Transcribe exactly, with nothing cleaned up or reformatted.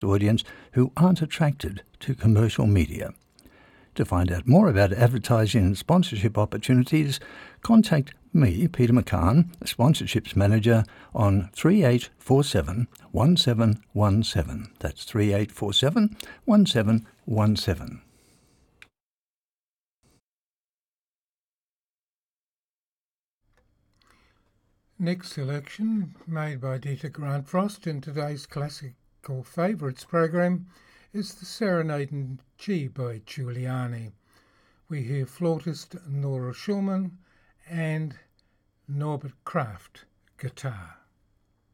audience who aren't attracted to commercial media. To find out more about advertising and sponsorship opportunities, contact me, Peter McCann, Sponsorships Manager, on three eight four seven, one seven one seven. That's three eight four seven, one seven one seven. Next selection, made by Dieter Grant-Frost in today's Classical Favourites program, is the Serenade in G by Giuliani. We hear flautist Nora Schulman and Norbert Kraft guitar.